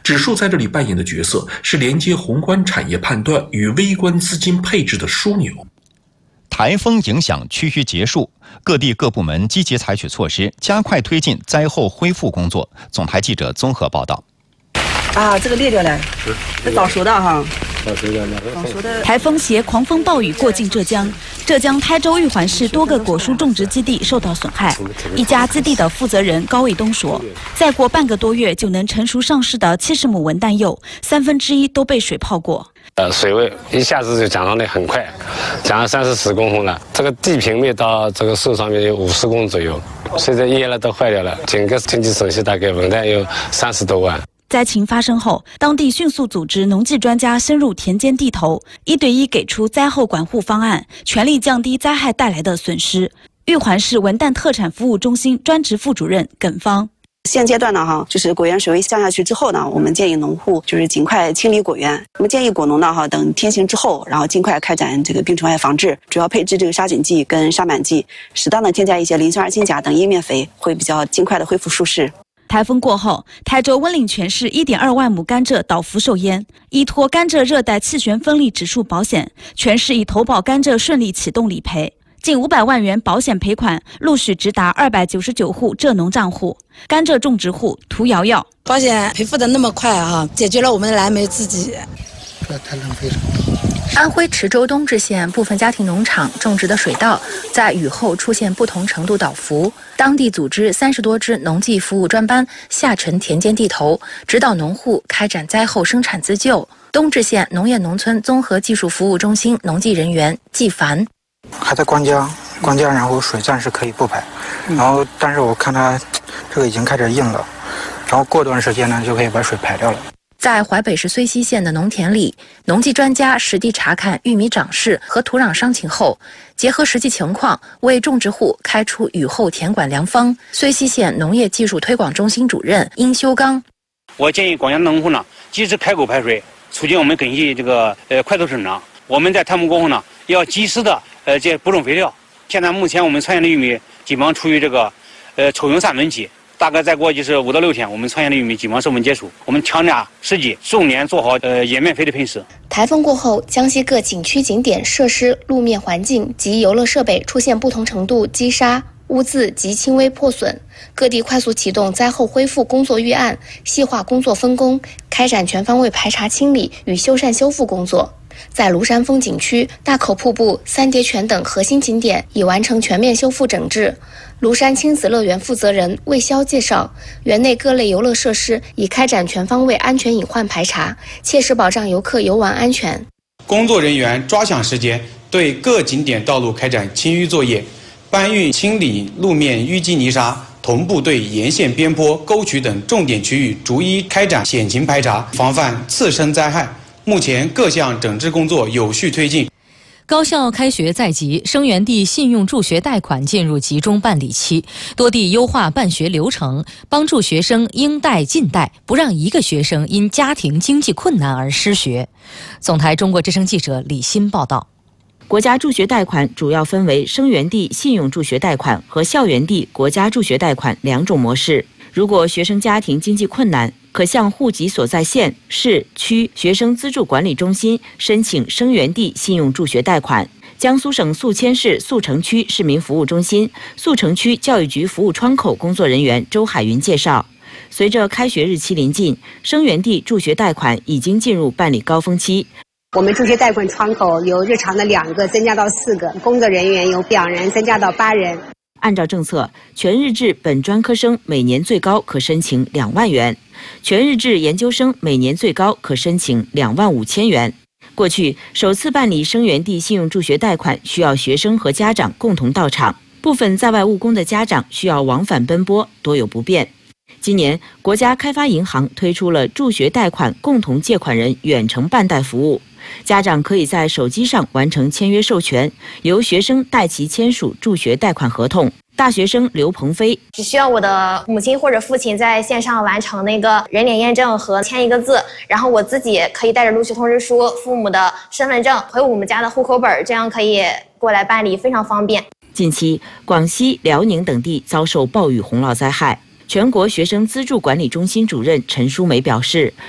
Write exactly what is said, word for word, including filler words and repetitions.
指数在这里扮演的角色是连接宏观产业判断与微观资金配置的枢纽。 台风影响趋于结束，各地各部门积极采取措施，加快推进灾后恢复工作。总台记者综合报道。 啊，这个裂掉了，这早熟的哈。 早熟的， 早熟的。 台风携狂风暴雨过境浙江，浙江台州玉环市多个果蔬种植基地受到损害。一家基地的负责人高卫东说，再过半个多月就能成熟上市的七十亩文旦柚，三分之一都被水泡过。 呃，水位一下子就涨上来很快，涨了三四十公分了。这个地平面到这个树上面有五十公左右，现在叶了都坏掉了。整个经济损失大概文旦有三十多万。 灾情发生后，当地迅速组织农技专家深入田间地头，一对一给出灾后管护方案，全力降低灾害带来的损失。玉环市文旦特产服务中心专职副主任耿芳。 现阶段呢，哈，就是果园水位降下去之后呢，我们建议农户就是尽快清理果园。我们建议果农呢，哈，等天晴之后，然后尽快开展这个病虫害防治，主要配置这个杀菌剂跟杀螨剂，适当的添加一些磷酸二氢钾等叶面肥，会比较尽快的恢复舒适。 台风过后，台州温岭全市 一点二万亩甘蔗倒伏受淹，依托甘蔗热带气旋风力指数保险，全市已投保甘蔗顺利启动理赔。近五百万元保险赔款陆续直达二百九十九户蔗农账户。甘蔗种植户涂瑶瑶， 保险赔付的那么快啊，解决了我们蓝莓自己。 这太浪费了。 安徽池州东至县部分家庭农场种植的水稻在雨后出现不同程度倒伏，当地组织三十多支农技服务专班下沉田间地头，指导农户开展灾后生产自救。东至县农业农村综合技术服务中心农技人员季凡， 还在关江，关江，然后水暂时可以不排，然后但是我看它这个已经开始硬了，然后过段时间呢就可以把水排掉了。 在淮北市睢溪县的农田里，农技专家实地查看玉米长势和土壤伤情后，结合实际情况，为种植户开出雨后田管良方。睢溪县农业技术推广中心主任殷修刚， 我建议广江农户呢，及时开沟排水，促进我们根系这个呃快速生长。我们在台风过后呢，要及时的呃这补充肥料。现在目前我们穿线的玉米基本上处于这个呃抽用散轮期。大概再过就是五到六天，我们穿线的玉米基本上授粉结束。我们强抓时机，重点做好呃叶面肥的喷施。 台风过后，江西各景区景点设施、路面环境及游乐设备出现不同程度积沙、污渍及轻微破损，各地快速启动灾后恢复工作预案，细化工作分工，开展全方位排查清理与修缮修复工作。在庐山风景区、大口瀑布、三叠泉等核心景点已完成全面修复整治。庐山亲子乐园负责人魏潇介绍，园内各类游乐设施已开展全方位安全隐患排查，切实保障游客游玩安全。 工作人员抓响时间，对各景点道路开展清淤作业，搬运清理路面淤积泥沙，同步对沿线边坡、沟渠等重点区域逐一开展险情排查，防范次生灾害。目前各项整治工作有序推进。 高校开学在即，生源地信用助学贷款进入集中办理期，多地优化办学流程，帮助学生应贷尽贷，不让一个学生因家庭经济困难而失学。总台中国之声记者李欣报道。 国家助学贷款主要分为生源地信用助学贷款和校园地国家助学贷款两种模式。如果学生家庭经济困难，可向户籍所在县、市、区学生资助管理中心申请生源地信用助学贷款。江苏省宿迁市宿城区市民服务中心宿城区教育局服务窗口工作人员周海云介绍，随着开学日期临近，生源地助学贷款已经进入办理高峰期。 我们助学贷款窗口由日常的两个增加到四个，工作人员由两人增加到八人。 按照政策，全日制本专科生每年最高可申请两万元，全日制研究生每年最高可申请两万五千元。过去首次办理生源地信用助学贷款需要学生和家长共同到场，部分在外务工的家长需要往返奔波，多有不便。今年，国家开发银行推出了助学贷款共同借款人远程办贷服务，家长可以在手机上完成签约授权，由学生代其签署助学贷款合同。大学生刘鹏飞只需要我的母亲或者父亲在线上完成那个人脸验证和签一个字，然后我自己可以带着录取通知书、父母的身份证和我们家的户口本，这样可以过来办理，非常方便。 近期，广西、辽宁等地遭受暴雨洪涝灾害，全国学生资助管理中心主任陈淑梅表示，